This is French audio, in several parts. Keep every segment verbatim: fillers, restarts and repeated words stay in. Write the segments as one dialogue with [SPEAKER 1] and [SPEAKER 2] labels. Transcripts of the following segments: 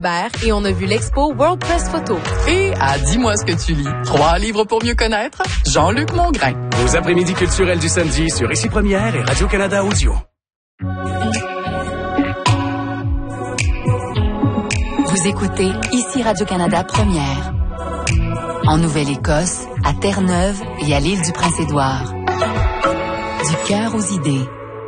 [SPEAKER 1] Et on a vu l'expo World Press Photo.
[SPEAKER 2] Et à Dis-moi ce que tu lis, trois livres pour mieux connaître, Jean-Luc Mongrain.
[SPEAKER 3] Vos après-midi culturels du samedi sur Ici Première et Radio-Canada Audio.
[SPEAKER 4] Vous écoutez Ici Radio-Canada Première. En Nouvelle-Écosse, à Terre-Neuve et à l'île du Prince-Édouard. Du cœur aux idées.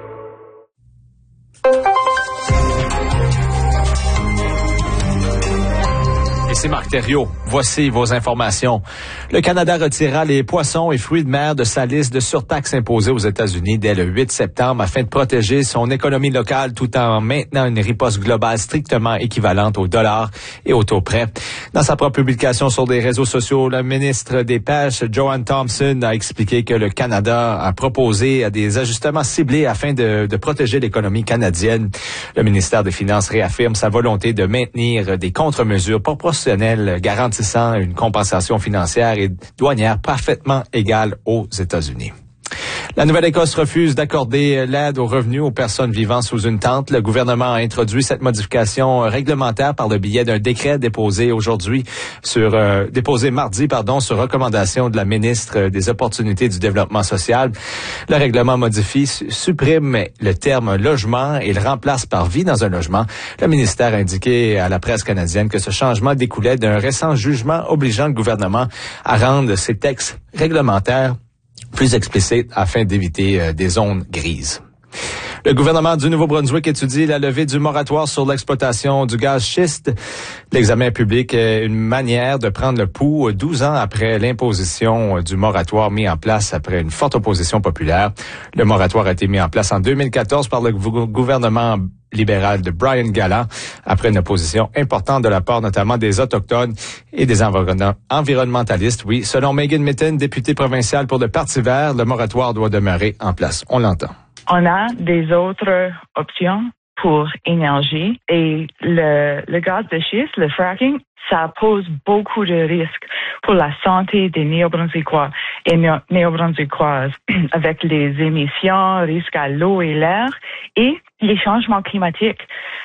[SPEAKER 5] Ici Marc Thériault. Voici vos informations. Le Canada retirera les poissons et fruits de mer de sa liste de surtaxes imposées aux États-Unis dès le huit septembre afin de protéger son économie locale tout en maintenant une riposte globale strictement équivalente au dollar et au taux prêt. Dans sa propre publication sur des réseaux sociaux, le ministre des Pêches, Joanne Thompson, a expliqué que le Canada a proposé des ajustements ciblés afin de, de protéger l'économie canadienne. Le ministère des Finances réaffirme sa volonté de maintenir des contre-mesures proportionnelles garantissant une compensation financière et douanière parfaitement égale aux États-Unis. La Nouvelle-Écosse refuse d'accorder l'aide aux revenus aux personnes vivant sous une tente. Le gouvernement a introduit cette modification réglementaire par le biais d'un décret déposé aujourd'hui sur euh, déposé mardi pardon sur recommandation de la ministre des Opportunités du Développement social. Le règlement modifie, supprime le terme logement et le remplace par vie dans un logement. Le ministère a indiqué à la presse canadienne que ce changement découlait d'un récent jugement obligeant le gouvernement à rendre ces textes réglementaires plus explicite afin d'éviter euh, des zones grises. Le gouvernement du Nouveau-Brunswick étudie la levée du moratoire sur l'exploitation du gaz schiste. L'examen public est une manière de prendre le pouls douze ans après l'imposition du moratoire mis en place après une forte opposition populaire. Le moratoire a été mis en place en deux mille quatorze par le gouvernement libéral de Brian Gallant, après une opposition importante de la part notamment des Autochtones et des environ- environnementalistes. Oui, selon Megan Mitton, députée provinciale pour le Parti vert, le moratoire doit demeurer en place. On l'entend.
[SPEAKER 6] On a des autres options pour énergie et le, le gaz de schiste, le fracking, ça pose beaucoup de risques pour la santé des Néo-Brunswickois et Néo-Brunswickoises avec les émissions, risques à l'eau et l'air et les changements climatiques.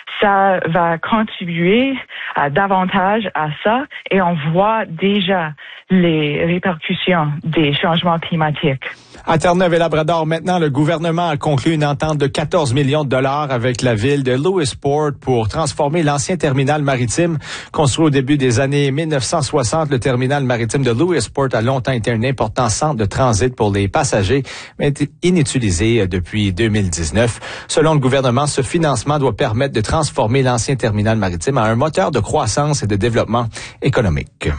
[SPEAKER 6] Ça va contribuer à davantage à ça et on voit déjà les répercussions des changements climatiques.
[SPEAKER 5] À Terre-Neuve et Labrador, maintenant, le gouvernement a conclu une entente de quatorze millions de dollars avec la ville de Lewisport pour transformer l'ancien terminal maritime. Construit au début des années mille neuf cent soixante, le terminal maritime de Lewisport a longtemps été un important centre de transit pour les passagers, mais est inutilisé depuis deux mille dix-neuf. Selon le gouvernement, ce financement doit permettre de transformer l'ancien terminal maritime en un moteur de croissance et de développement économique.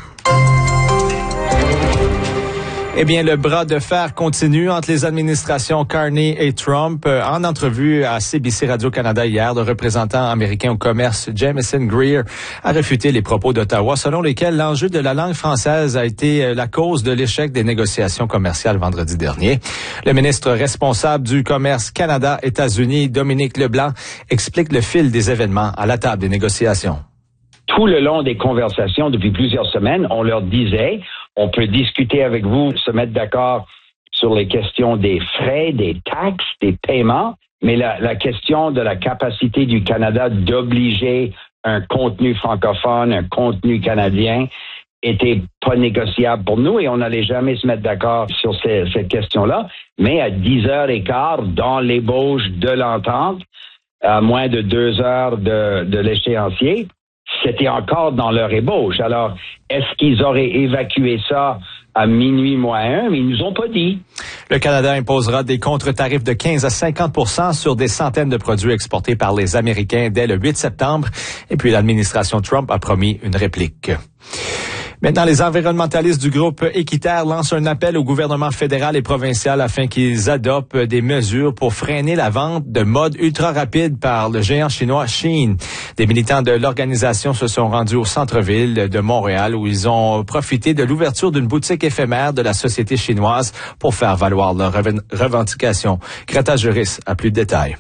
[SPEAKER 5] Eh bien, le bras de fer continue entre les administrations Carney et Trump. En entrevue à C B C Radio-Canada hier, le représentant américain au commerce Jamieson Greer a réfuté les propos d'Ottawa selon lesquels l'enjeu de la langue française a été la cause de l'échec des négociations commerciales vendredi dernier. Le ministre responsable du commerce Canada-États-Unis, Dominique Leblanc, explique le fil des événements à la table des négociations.
[SPEAKER 7] Tout le long des conversations depuis plusieurs semaines, on leur disait, on peut discuter avec vous, se mettre d'accord sur les questions des frais, des taxes, des paiements, mais la, la question de la capacité du Canada d'obliger un contenu francophone, un contenu canadien, était pas négociable pour nous et on n'allait jamais se mettre d'accord sur ces, cette question-là. Mais à dix heures quinze, dans l'ébauche de l'entente, à moins de deux heures de, de l'échéancier, c'était encore dans leur ébauche. Alors, est-ce qu'ils auraient évacué ça à minuit moins un? Mais ils nous ont pas dit.
[SPEAKER 5] Le Canada imposera des contre-tarifs de quinze à cinquante pour cent sur des centaines de produits exportés par les Américains dès le huit septembre. Et puis, l'administration Trump a promis une réplique. Maintenant, les environnementalistes du groupe Équiterre lancent un appel au gouvernement fédéral et provincial afin qu'ils adoptent des mesures pour freiner la vente de mode ultra rapide par le géant chinois Shein. Des militants de l'organisation se sont rendus au centre-ville de Montréal où ils ont profité de l'ouverture d'une boutique éphémère de la société chinoise pour faire valoir leurs revendications. Greta Juris a plus de détails.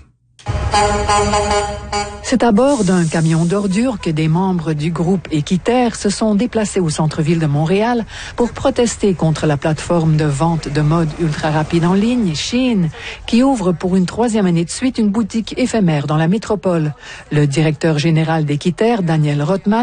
[SPEAKER 8] C'est à bord d'un camion d'ordures que des membres du groupe Équiterre se sont déplacés au centre-ville de Montréal pour protester contre la plateforme de vente de mode ultra rapide en ligne, Shein, qui ouvre pour une troisième année de suite une boutique éphémère dans la métropole. Le directeur général d'Équiterre, Daniel Rothman,